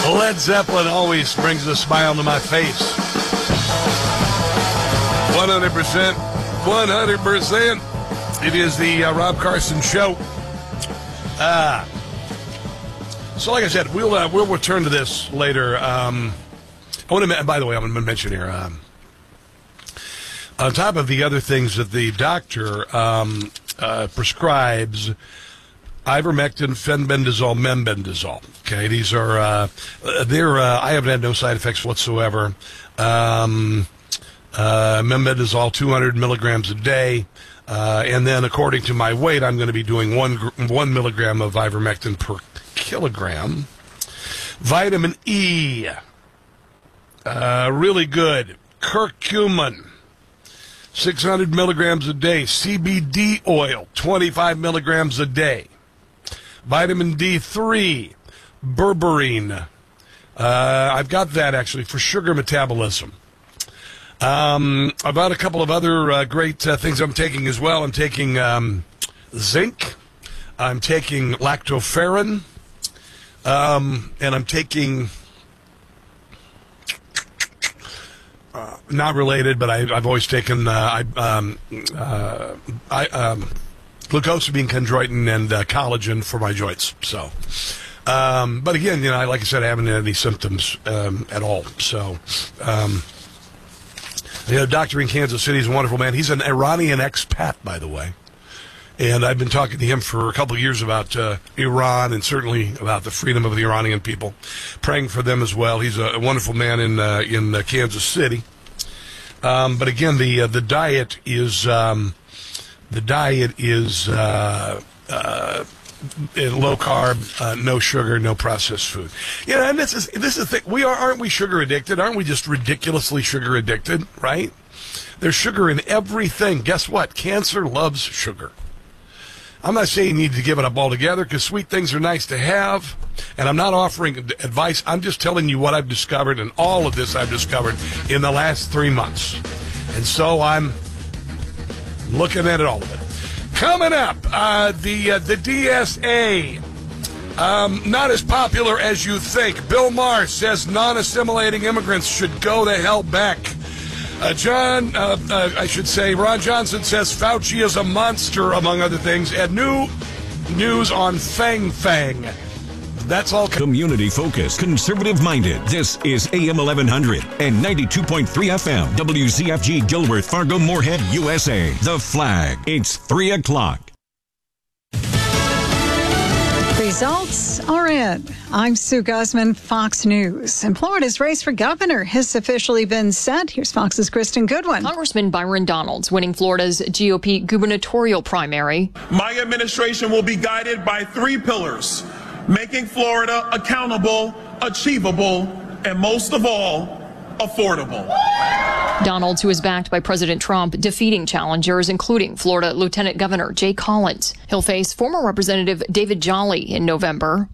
Led Zeppelin always brings a smile to my face. 100%. 100%. It is the Rob Carson Show. So like I said, we'll return to this later. I want to, by the way, I'm going to mention here, on top of the other things that the doctor prescribes, ivermectin, fenbendazole, membendazole. Okay, these are I haven't had no side effects whatsoever. Membendazole, 200 milligrams a day, and then according to my weight, I'm going to be doing 1 milligram of ivermectin per kilogram. Vitamin E, really good. Curcumin, 600 milligrams a day. CBD oil, 25 milligrams a day. Vitamin D3, berberine. I've got that actually for sugar metabolism. About a couple of other great things I'm taking as well. I'm taking zinc. I'm taking lactoferrin. And I'm taking, not related, but I've always taken glucosamine, chondroitin, and collagen for my joints. So, but again, like I said, I haven't had any symptoms at all. So, the doctor in Kansas City is a wonderful man. He's an Iranian expat, by the way. And I've been talking to him for a couple of years about Iran and certainly about the freedom of the Iranian people, praying for them as well. He's a wonderful man in Kansas City. But again, the diet is low carb, no sugar, no processed food. And this is the thing. Aren't we sugar addicted? Aren't we just ridiculously sugar addicted? Right? There's sugar in everything. Guess what? Cancer loves sugar. I'm not saying you need to give it up altogether because sweet things are nice to have, and I'm not offering advice. I'm just telling you what I've discovered, and all of this I've discovered in the last 3 months. And so I'm looking at it, all of it. Coming up, the DSA, not as popular as you think. Bill Maher says non-assimilating immigrants should go the hell back. Ron Johnson says Fauci is a monster, among other things, and new news on Fang. That's all. Community focused, conservative minded. This is AM 1100 and 92.3 FM. WCFG Gilworth, Fargo, Moorhead, USA. The Flag. It's 3 o'clock. Results are in. I'm Sue Guzman, Fox News. And Florida's race for governor has officially been set. Here's Fox's Kristen Goodwin. Congressman Byron Donalds winning Florida's GOP gubernatorial primary. My administration will be guided by 3 pillars: making Florida accountable, achievable, and most of all, affordable. Donalds, who is backed by President Trump, defeating challengers, including Florida Lieutenant Governor Jay Collins. He'll face former Representative David Jolly in November.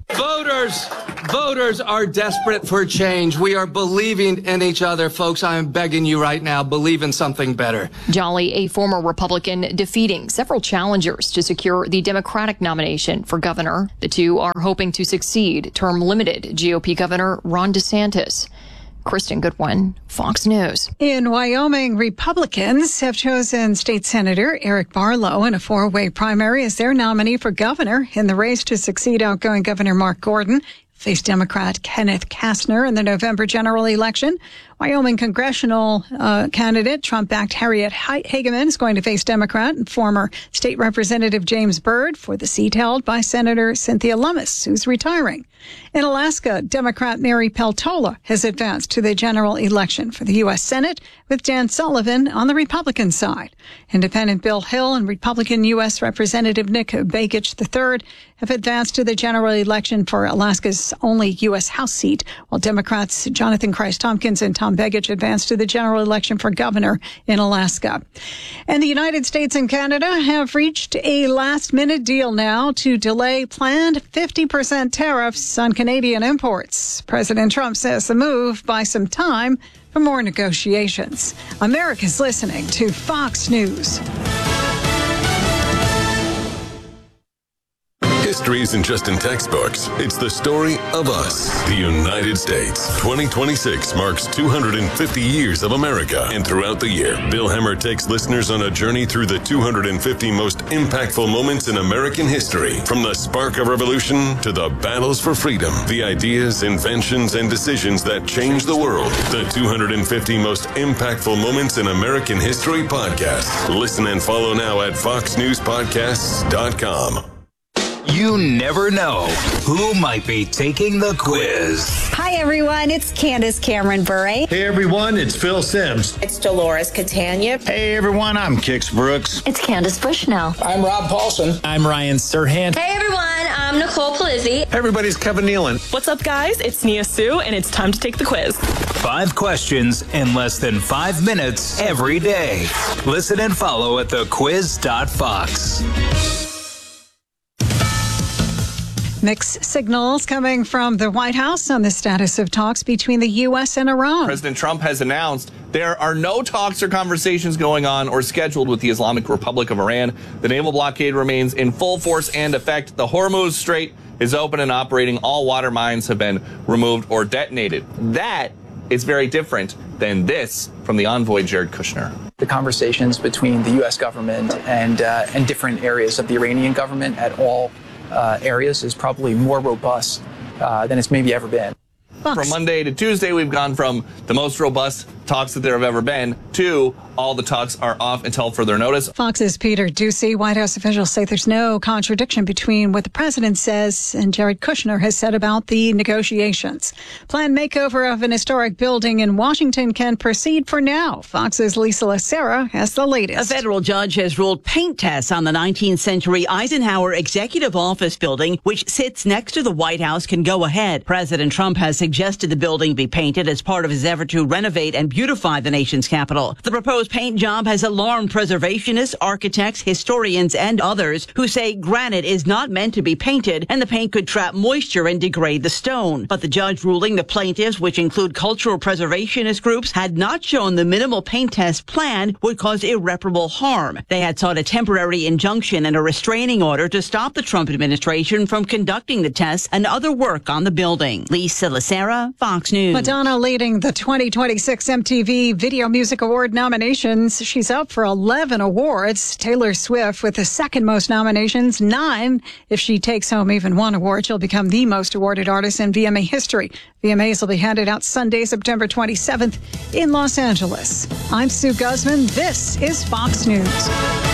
Voters are desperate for change. We are believing in each other, folks. I am begging you right now, believe in something better. Jolly, a former Republican, defeating several challengers to secure the Democratic nomination for governor. The two are hoping to succeed term-limited GOP Governor Ron DeSantis. Kristen Goodwin, Fox News. In Wyoming, Republicans have chosen State Senator Eric Barlow in a 4-way primary as their nominee for governor in the race to succeed outgoing Governor Mark Gordon. Face Democrat Kenneth Kastner in the November general election. Wyoming congressional candidate, Trump-backed Harriet Hageman, is going to face Democrat and former State Representative James Byrd for the seat held by Senator Cynthia Lummis, who's retiring. In Alaska, Democrat Mary Peltola has advanced to the general election for the U.S. Senate with Dan Sullivan on the Republican side. Independent Bill Hill and Republican U.S. Representative Nick Begich III have advanced to the general election for Alaska's only U.S. House seat, while Democrats Jonathan Christ-Tompkins and Tom Begich advanced to the general election for governor in Alaska. And the United States and Canada have reached a last-minute deal now to delay planned 50% tariffs on Canadian imports. President Trump says the move buys some time for more negotiations. America's listening to Fox News. History isn't just in textbooks. It's the story of us, the United States. 2026 marks 250 years of America. And throughout the year, Bill Hemmer takes listeners on a journey through the 250 most impactful moments in American history. From the spark of revolution to the battles for freedom, the ideas, inventions, and decisions that changed the world. The 250 most impactful moments in American history podcast. Listen and follow now at foxnewspodcasts.com. You never know who might be taking the quiz. Hi, everyone. It's Candace Cameron Bure. Hey, everyone. It's Phil Sims. It's Dolores Catania. Hey, everyone. I'm Kix Brooks. It's Candace Bushnell. I'm Rob Paulson. I'm Ryan Serhant. Hey, everyone. I'm Nicole Palizzi. Hey, everybody's Kevin Nealon. What's up, guys? It's Nia Sue, and it's time to take the quiz. 5 questions in less than 5 minutes every day. Listen and follow at thequiz.fox. Mixed signals coming from the White House on the status of talks between the U.S. and Iran. President Trump has announced there are no talks or conversations going on or scheduled with the Islamic Republic of Iran. The naval blockade remains in full force and effect. The Hormuz Strait is open and operating. All water mines have been removed or detonated. That is very different than this from the envoy, Jared Kushner. The conversations between the U.S. government and different areas of the Iranian government at all areas is probably more robust than it's maybe ever been. From Monday to Tuesday, we've gone from the most robust talks that there have ever been to all the talks are off until further notice. Fox's Peter Doocy. White House officials say there's no contradiction between what the president says and Jared Kushner has said about the negotiations. Planned makeover of an historic building in Washington can proceed for now. Fox's Lisa Lacera has the latest. A federal judge has ruled paint tests on the 19th century Eisenhower Executive Office building, which sits next to the White House, can go ahead. President Trump has suggested the building be painted as part of his effort to renovate and beautify the nation's capital. The proposed paint job has alarmed preservationists, architects, historians, and others who say granite is not meant to be painted and the paint could trap moisture and degrade the stone. But the judge ruling the plaintiffs, which include cultural preservationist groups, had not shown the minimal paint test plan would cause irreparable harm. They had sought a temporary injunction and a restraining order to stop the Trump administration from conducting the tests and other work on the building. Lisa Lacera, Fox News. Madonna leading the 2026 MTV Video Music Award nominations. She's up for 11 awards. Taylor Swift with the second most nominations, 9. If she takes home even one award, she'll become the most awarded artist in VMA history. VMAs will be handed out Sunday, September 27th in Los Angeles. I'm Sue Guzman. This is Fox News.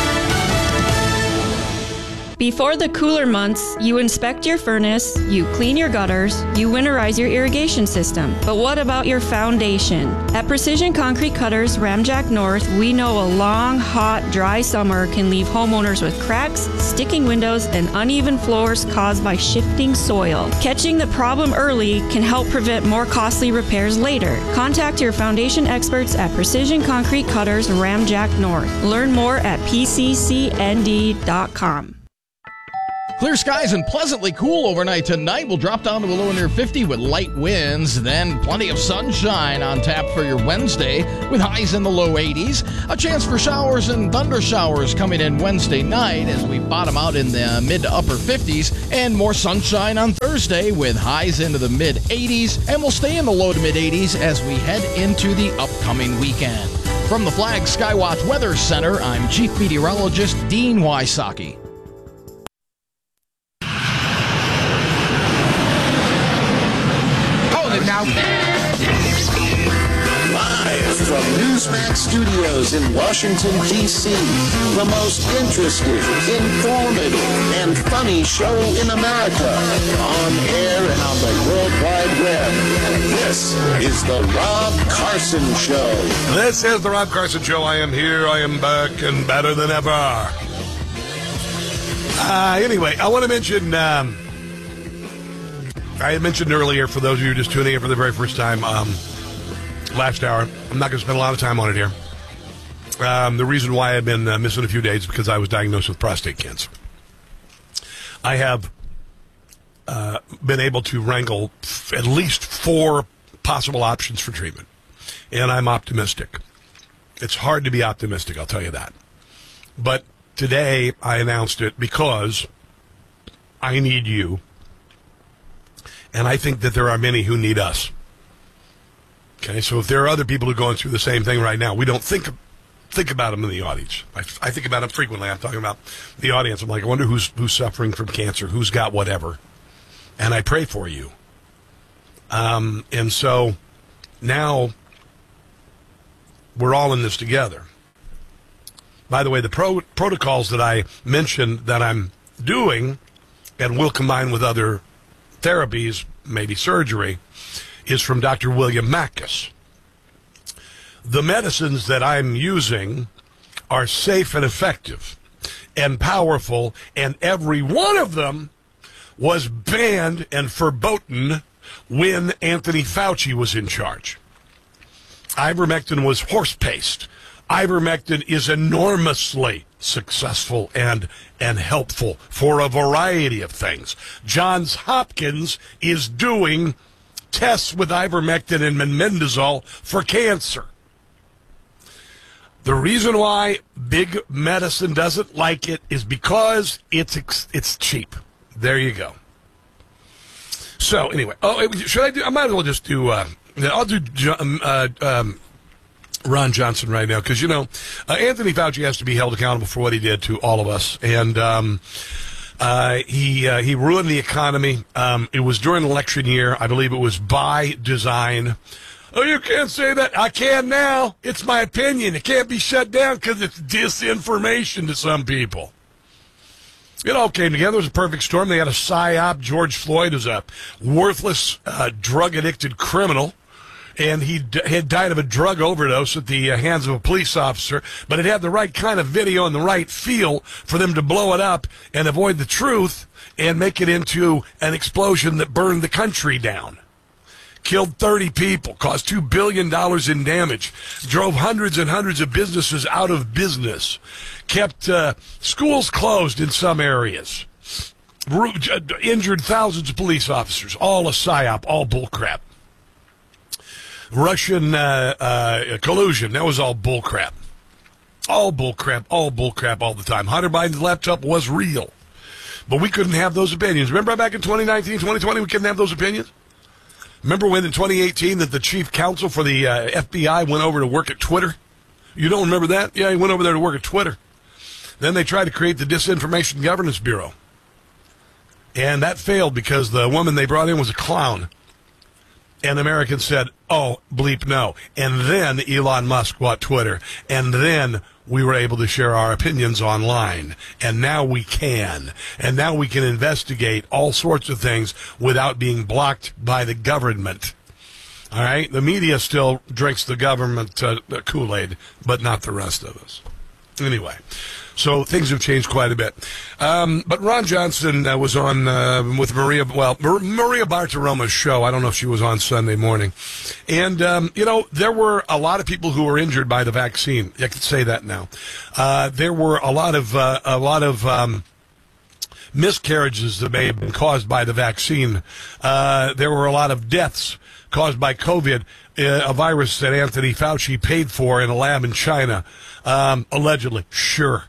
Before the cooler months, you inspect your furnace, you clean your gutters, you winterize your irrigation system. But what about your foundation? At Precision Concrete Cutters, Ramjack North, we know a long, hot, dry summer can leave homeowners with cracks, sticking windows, and uneven floors caused by shifting soil. Catching the problem early can help prevent more costly repairs later. Contact your foundation experts at Precision Concrete Cutters, Ramjack North. Learn more at pccnd.com. Clear skies and pleasantly cool overnight tonight. We'll drop down to a low near 50 with light winds. Then plenty of sunshine on tap for your Wednesday with highs in the low 80s. A chance for showers and thunder showers coming in Wednesday night as we bottom out in the mid to upper 50s. And more sunshine on Thursday with highs into the mid 80s. And we'll stay in the low to mid 80s as we head into the upcoming weekend. From the Flag Skywatch Weather Center, I'm Chief Meteorologist Dean Wysocki. Now, live from Newsmax Studios in Washington, D.C., the most interesting, informative, and funny show in America, on air and on the World Wide Web. This is the Rob Carson Show. This is the Rob Carson Show. I am here, I am back, and better than ever. Anyway, I want to mention... I had mentioned earlier, for those of you just tuning in for the very first time, last hour, I'm not going to spend a lot of time on it here. The reason why I've been missing a few days is because I was diagnosed with prostate cancer. I have been able to wrangle at least 4 possible options for treatment, and I'm optimistic. It's hard to be optimistic, I'll tell you that. But today I announced it because I need you. And I think that there are many who need us. Okay, so if there are other people who are going through the same thing right now, we don't think about them in the audience. I think about them frequently. I'm talking about the audience. I'm like, I wonder who's suffering from cancer, who's got whatever. And I pray for you. And so now we're all in this together. By the way, the protocols that I mentioned that I'm doing and will combine with other therapies, maybe surgery, is from Dr. William Makis. The medicines that I'm using are safe and effective and powerful, and every one of them was banned and verboten when Anthony Fauci was in charge. Ivermectin was horse paste. Ivermectin is enormously successful and helpful for a variety of things. Johns Hopkins is doing tests with ivermectin and methimazole for cancer. The reason why big medicine doesn't like it is because it's cheap. There you go. So anyway, should I do? I might as well just do. I'll do Ron Johnson right now because Anthony Fauci has to be held accountable for what he did to all of us, and he ruined the economy. It was during election year. I believe it was by design. Oh, you can't say that. I can now. It's my opinion. It can't be shut down because it's disinformation to some people. It all came together. It was a perfect storm. They had a psyop. George Floyd was a worthless, drug-addicted criminal, and he had died of a drug overdose at the hands of a police officer, but it had the right kind of video and the right feel for them to blow it up and avoid the truth and make it into an explosion that burned the country down. Killed 30 people, caused $2 billion in damage, drove hundreds and hundreds of businesses out of business, kept schools closed in some areas, injured thousands of police officers, all a psyop, all bullcrap. Russian collusion, that was all bullcrap. All bullcrap, all bullcrap all the time. Hunter Biden's laptop was real, but we couldn't have those opinions. Remember back in 2019, 2020, we couldn't have those opinions? Remember when in 2018 that the chief counsel for the FBI went over to work at Twitter? You don't remember that? Yeah, he went over there to work at Twitter. Then they tried to create the Disinformation Governance Bureau. And that failed because the woman they brought in was a clown. And Americans said, oh, bleep no. And then Elon Musk bought Twitter. And then we were able to share our opinions online. And now we can. And now we can investigate all sorts of things without being blocked by the government. All right? The media still drinks the government Kool-Aid, but not the rest of us. Anyway, so things have changed quite a bit. But Ron Johnson was on with Maria Bartiromo's show. I don't know if she was on Sunday morning. And, there were a lot of people who were injured by the vaccine. I can say that now. There were a lot of miscarriages that may have been caused by the vaccine. There were a lot of deaths caused by COVID, a virus that Anthony Fauci paid for in a lab in China. Allegedly, sure.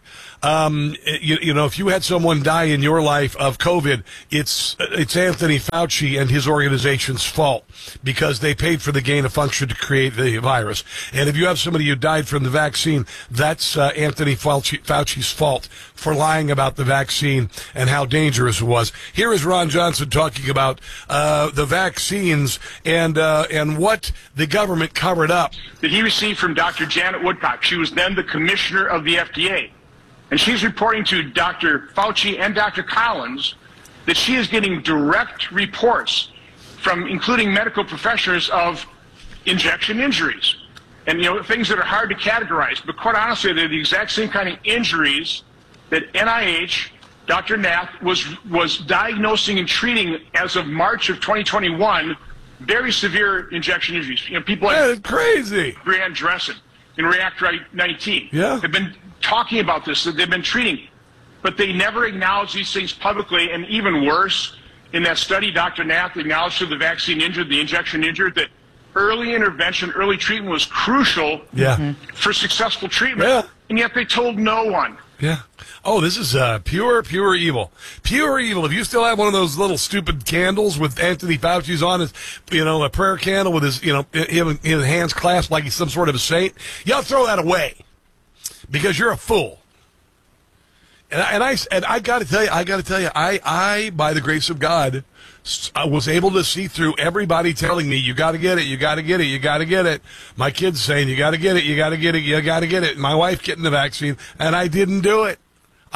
If you had someone die in your life of COVID, it's Anthony Fauci and his organization's fault because they paid for the gain of function to create the virus. And if you have somebody who died from the vaccine, that's Anthony Fauci's fault for lying about the vaccine and how dangerous it was. Here is Ron Johnson talking about the vaccines and what the government covered up. That he received from Dr. Janet Woodcock. She was then the commissioner of the FDA. And she's reporting to Dr. Fauci and Dr. Collins that she is getting direct reports from including medical professionals of injection injuries. And, things that are hard to categorize. But quite honestly, they're the exact same kind of injuries that NIH, Dr. Nath, was diagnosing and treating as of March of 2021, very severe injection injuries. People like crazy. Brianne Dressen in Reactor 19 have been talking about this, that they've been treating, but they never acknowledge these things publicly. And even worse, in that study, Dr. Nath acknowledged to the vaccine injured, the injection injured, that early intervention, early treatment was crucial for successful treatment. Yeah. And yet they told no one. Yeah. Oh, this is pure evil. Pure evil. If you still have one of those little stupid candles with Anthony Fauci's on his, a prayer candle with his, his hands clasped like he's some sort of a saint, y'all throw that away because you're a fool. And I got to tell you, I, by the grace of God, I was able to see through everybody telling me, you got to get it, you got to get it, you got to get it. My kids saying, you got to get it, you got to get it, you got to get it. My wife getting the vaccine, and I didn't do it.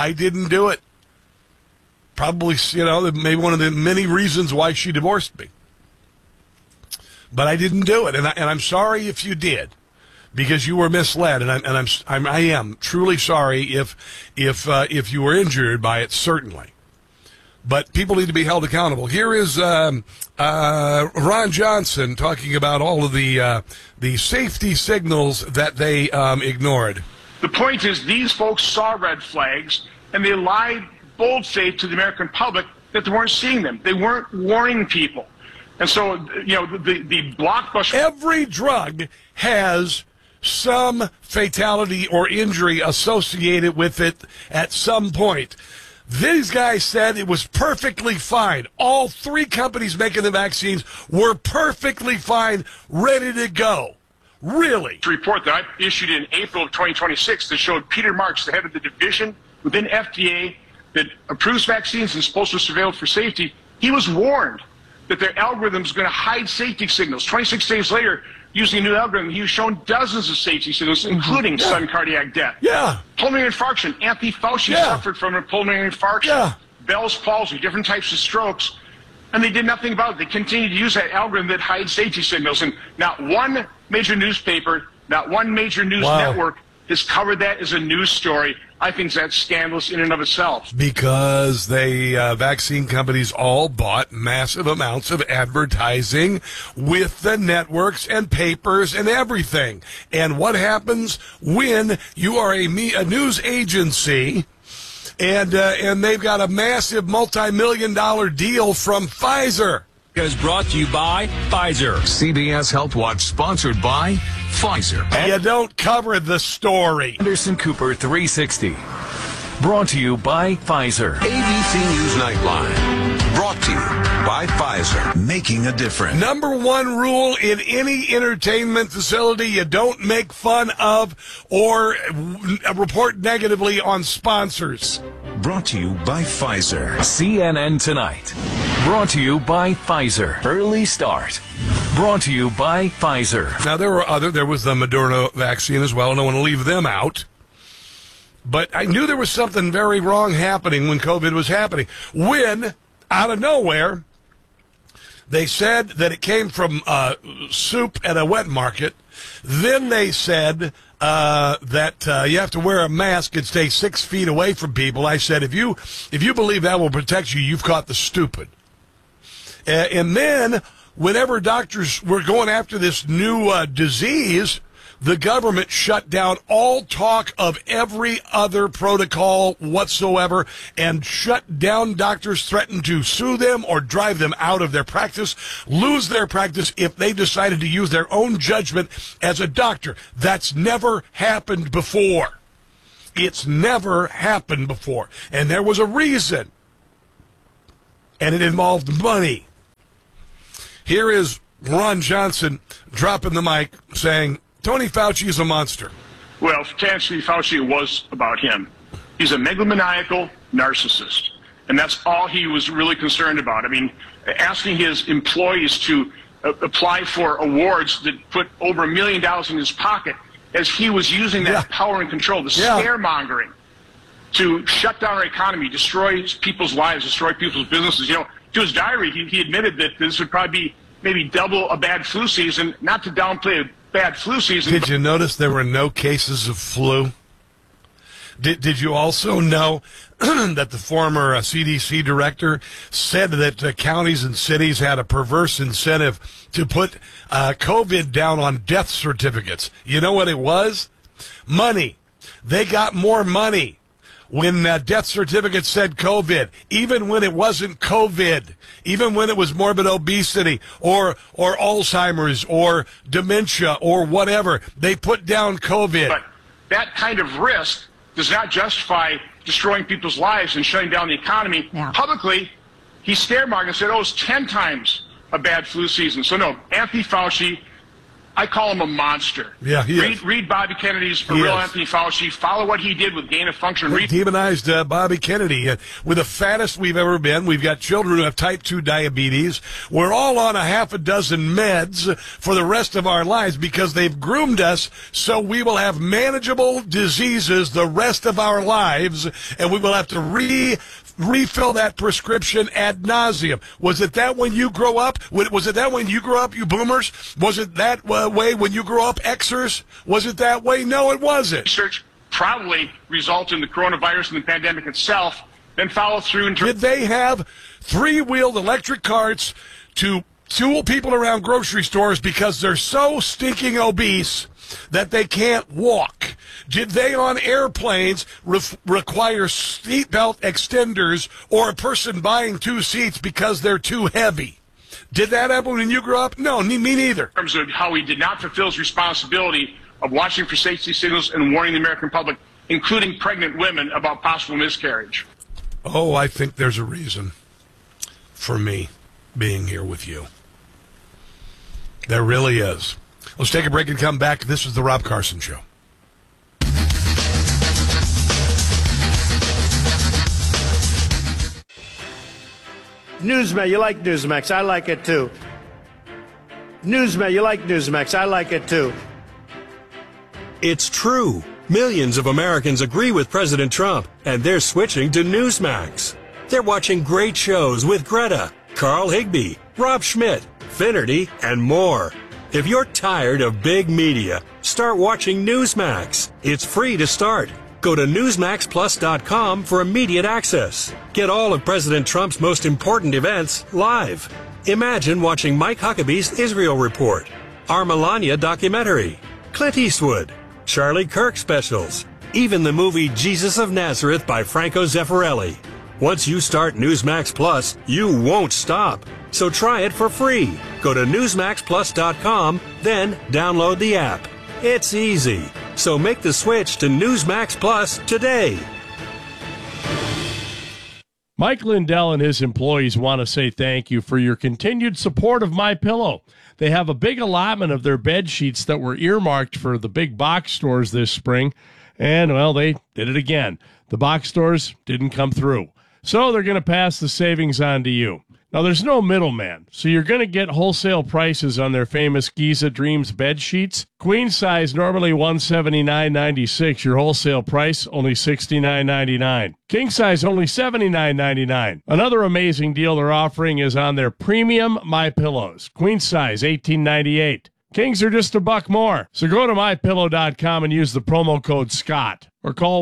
Probably, maybe one of the many reasons why she divorced me. But I didn't do it, and I'm sorry if you did, because you were misled, and I am truly sorry if you were injured by it, certainly. But people need to be held accountable. Here is Ron Johnson talking about all of the safety signals that they ignored. The point is, these folks saw red flags, and they lied bold-faced to the American public that they weren't seeing them. They weren't warning people. And so, the blockbuster... Every drug has some fatality or injury associated with it at some point. These guys said it was perfectly fine. All three companies making the vaccines were perfectly fine, ready to go. Really? A report that I issued in April of 2026 that showed Peter Marks, the head of the division within FDA that approves vaccines and is supposed to surveil for safety, he was warned that their algorithm is going to hide safety signals. 26 days later, using a new algorithm, he was shown dozens of safety signals, including sudden cardiac death. Yeah. Pulmonary infarction. Anthony Fauci suffered from a pulmonary infarction. Yeah. Bell's palsy, different types of strokes. And they did nothing about it. They continued to use that algorithm that hides safety signals. And not one major newspaper, not one major news network has covered that as a news story. I think that's scandalous in and of itself. Because they, vaccine companies all bought massive amounts of advertising with the networks and papers and everything. And what happens when you are a news agency and they've got a massive multi-million-dollar deal from Pfizer? Is brought to you by Pfizer. CBS Health Watch sponsored by Pfizer. You don't cover the story. Anderson Cooper 360. Brought to you by Pfizer. ABC News Nightline. Brought to you by Pfizer. Making a difference. Number one rule in any entertainment facility, you don't make fun of or report negatively on sponsors. Brought to you by Pfizer. CNN Tonight. Brought to you by Pfizer. Early Start. Brought to you by Pfizer. Now, there was the Moderna vaccine as well. I don't want to leave them out. But I knew there was something very wrong happening when COVID was happening. When, out of nowhere, they said that it came from soup at a wet market. Then they said that you have to wear a mask and stay 6 feet away from people. I said, if you believe that will protect you, you've caught the stupid. And then, whenever doctors were going after this new disease, the government shut down all talk of every other protocol whatsoever and shut down doctors, threatened to sue them or drive them out of their practice, lose their practice if they decided to use their own judgment as a doctor. That's never happened before. It's never happened before. And there was a reason. And it involved money. Here is Ron Johnson dropping the mic saying, Tony Fauci is a monster. Well, Anthony Fauci, was about him. He's a megalomaniacal narcissist. And that's all he was really concerned about. I mean, asking his employees to apply for awards that put over $1 million in his pocket as he was using that power and control, the scaremongering, to shut down our economy, destroy people's lives, destroy people's businesses. To his diary, he admitted that this would probably be maybe double a bad flu season, not to downplay a bad flu season. Did you notice there were no cases of flu? Did you also know that the former CDC director said that counties and cities had a perverse incentive to put COVID down on death certificates? You know what it was? Money. They got more money when death certificates said COVID, even when it wasn't COVID, even when it was morbid obesity or Alzheimer's or dementia or whatever. They put down COVID. But that kind of risk does not justify destroying people's lives and shutting down the economy. Publicly, he scaremarked and said, it's 10 times a bad flu season. So no, Anthony Fauci, I call him a monster. Yeah, he is. Read Bobby Kennedy's real Anthony Fauci. Follow what he did with gain of function. Demonized Bobby Kennedy. We're the fattest we've ever been. We've got children who have type 2 diabetes. We're all on a half a dozen meds for the rest of our lives because they've groomed us so we will have manageable diseases the rest of our lives, and we will have to refill that prescription ad nauseum. Was it that when you grow up? Was it that when you grew up, you boomers? Was it that way when you grew up, Xers? Was it that way? No, it wasn't. Research probably resulted in the coronavirus and the pandemic itself, then follow through. Did they have three-wheeled electric carts to tool people around grocery stores because they're so stinking obese that they can't walk? Did they on airplanes require seatbelt extenders or a person buying 2 seats because they're too heavy? Did that happen when you grew up? No, me neither. In terms of how he did not fulfill his responsibility of watching for safety signals and warning the American public, including pregnant women, about possible miscarriage. Oh, I think there's a reason for me being here with you. There really is. Let's take a break and come back. This is the Rob Carson Show. Newsmax, you like Newsmax. I like it too. Newsmax, you like Newsmax. I like it too. It's true. Millions of Americans agree with President Trump, and they're switching to Newsmax. They're watching great shows with Greta, Carl Higbie, Rob Schmidt, Finnerty, and more. If you're tired of big media, start watching Newsmax. It's free to start. Go to NewsmaxPlus.com for immediate access. Get all of President Trump's most important events live. Imagine watching Mike Huckabee's Israel Report, our Melania documentary, Clint Eastwood, Charlie Kirk specials, even the movie Jesus of Nazareth by Franco Zeffirelli. Once you start Newsmax Plus, you won't stop. So try it for free. Go to NewsmaxPlus.com, then download the app. It's easy. So make the switch to Newsmax Plus today. Mike Lindell and his employees want to say thank you for your continued support of MyPillow. They have a big allotment of their bed sheets that were earmarked for the big box stores this spring, and, well, they did it again. The box stores didn't come through. So they're going to pass the savings on to you. Now, there's no middleman, so you're going to get wholesale prices on their famous Giza Dreams bed sheets. Queen size, normally $179.96. Your wholesale price, only $69.99. King size, only $79.99. Another amazing deal they're offering is on their premium MyPillows. Queen size, $18.98. Kings are just $1 more. So go to MyPillow.com and use the promo code SCOTT. Or call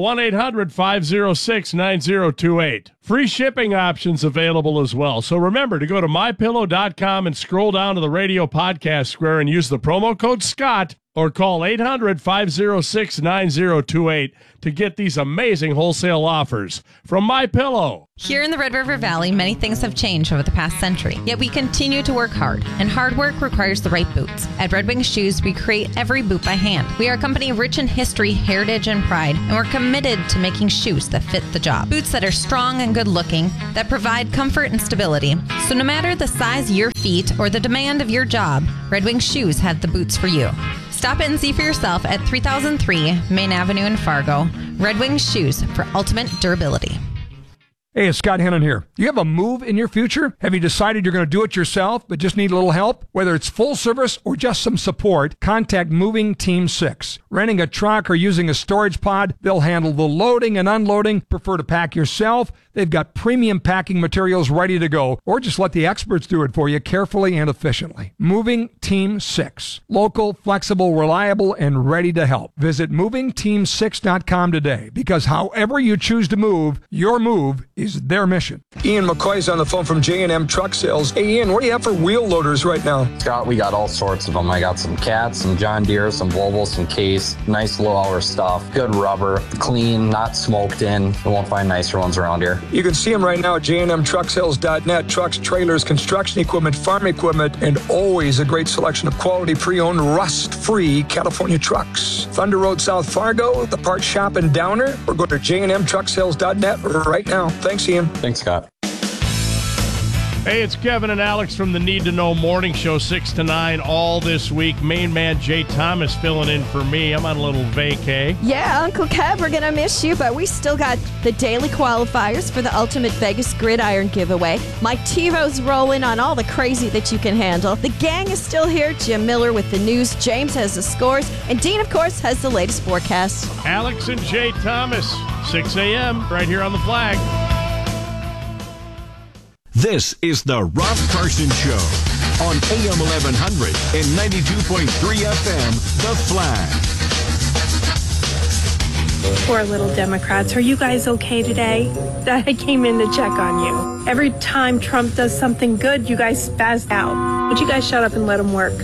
1-800-506-9028. Free shipping options available as well. So remember to go to MyPillow.com and scroll down to the radio podcast square and use the promo code SCOTT. Or call 800-506-9028 to get these amazing wholesale offers from MyPillow. Here in the Red River Valley, many things have changed over the past century. Yet we continue to work hard, and hard work requires the right boots. At Red Wing Shoes, we create every boot by hand. We are a company rich in history, heritage, and pride, and we're committed to making shoes that fit the job. Boots that are strong and good-looking, that provide comfort and stability. So no matter the size of your feet or the demand of your job, Red Wing Shoes have the boots for you. Stop in and see for yourself at 3003 Main Avenue in Fargo. Red Wing Shoes for ultimate durability. Hey, it's Scott Hennon here. You have a move in your future? Have you decided you're going to do it yourself but just need a little help? Whether it's full service or just some support, contact Moving Team 6. Renting a truck or using a storage pod, they'll handle the loading and unloading. Prefer to pack yourself? They've got premium packing materials ready to go, or just let the experts do it for you carefully and efficiently. Moving Team 6. Local, flexible, reliable, and ready to help. Visit movingteam6.com today, because however you choose to move, your move is their mission. Ian McCoy's on the phone from J&M Truck Sales. Hey, Ian, what do you have for wheel loaders right now? Scott, we got all sorts of them. I got some Cats, some John Deere, some Volvo, some Case. Nice low-hour stuff. Good rubber. Clean, not smoked in. You won't find nicer ones around here. You can see them right now at jnmtrucksales.net. Trucks, trailers, construction equipment, farm equipment, and always a great selection of quality pre-owned, rust-free California trucks. Thunder Road, South Fargo, the parts shop in Downer, or go to jnmtrucksales.net right now. Thanks, Ian. Thanks, Scott. Hey, it's Kevin and Alex from the Need to Know Morning Show, 6 to 9 all this week. Main man Jay Thomas filling in for me. I'm on a little vacay. Yeah, Uncle Kev, we're going to miss you, but we still got the daily qualifiers for the Ultimate Vegas Gridiron giveaway. Mike TiVo's rolling on all the crazy that you can handle. The gang is still here. Jim Miller with the news. James has the scores. And Dean, of course, has the latest forecast. Alex and Jay Thomas, 6 a.m. right here on the Flag. This is the Rob Carson Show on AM 1100 and 92.3 FM, The Flag. Poor little Democrats. Are you guys okay today? I came in to check on you. Every time Trump does something good, you guys spaz out. Would you guys shut up and let him work?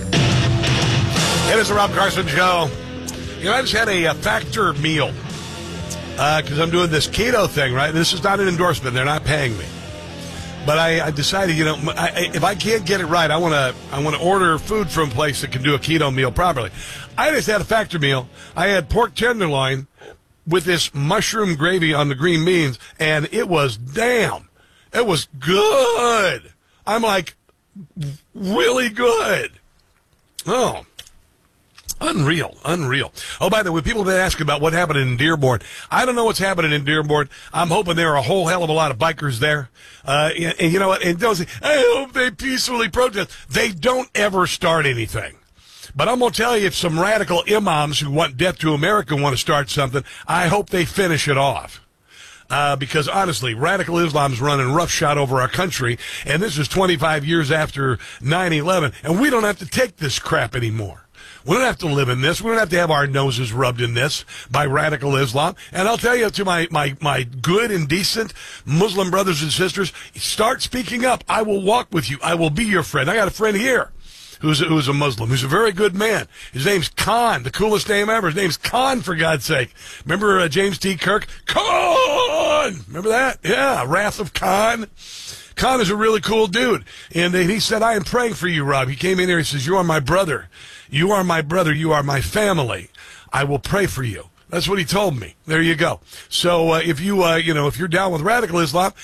It is the Rob Carson Show. You know, I just had a Factor meal because I'm doing this keto thing, right? This is not an endorsement. They're not paying me. But I decided, you know, if I can't get it right, I want to order food from a place that can do a keto meal properly. I just had a Factor meal. I had pork tenderloin with this mushroom gravy on the green beans, and it was it was good. I'm like, really good. Oh. Unreal. Oh, by the way, people have been asking about what happened in Dearborn. I don't know what's happening in Dearborn. I'm hoping there are a whole hell of a lot of bikers there. And you know what? And don't say, I hope they peacefully protest. They don't ever start anything. But I'm going to tell you, if some radical imams who want death to America want to start something, I hope they finish it off. Because honestly, radical Islam is running roughshod over our country, and this is 25 years after 9/11, and we don't have to take this crap anymore. We don't have to live in this. We don't have to have our noses rubbed in this by radical Islam. And I'll tell you, to my good and decent Muslim brothers and sisters, start speaking up. I will walk with you. I will be your friend. I got a friend here who's a Muslim, who's a very good man. His name's Khan, the coolest name ever. His name's Khan, for God's sake. Remember James T. Kirk? Khan! Remember that? Yeah, Wrath of Khan. Khan is a really cool dude. And he said, I am praying for you, Rob. He came in here, he says, you are my brother. You are my brother. You are my family. I will pray for you. That's what he told me. There you go. So if if you're down with radical Islam,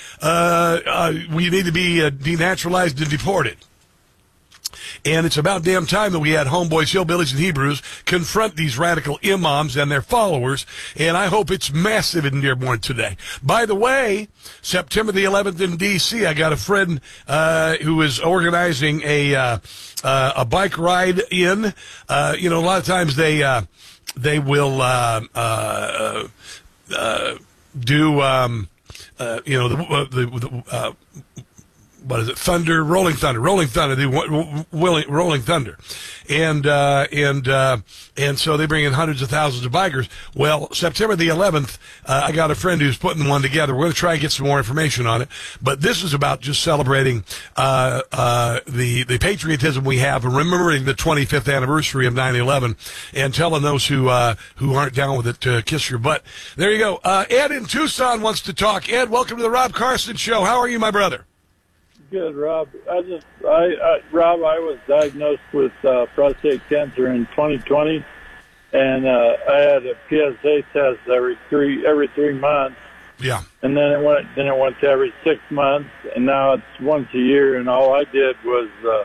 we need to be denaturalized and deported. And it's about damn time that we had homeboys, hillbillies, and Hebrews confront these radical imams and their followers. And I hope it's massive in Dearborn today. By the way, September the 11th in D.C., I got a friend who is organizing a bike ride in. A lot of times they will do what is it? Rolling Thunder, Rolling Thunder, and so they bring in hundreds of thousands of bikers. Well, September the 11th, I got a friend who's putting one together. We're going to try and get some more information on it, but this is about just celebrating the patriotism we have and remembering the 25th anniversary of 9/11 and telling those who aren't down with it to kiss your butt. There you go. Ed in Tucson wants to talk. Ed, welcome to the Rob Carson Show. How are you, my brother? Good, Rob. Rob, I was diagnosed with prostate cancer in 2020, and I had a PSA test every three months. Yeah. And then it went to every 6 months, and now it's once a year. And all I did was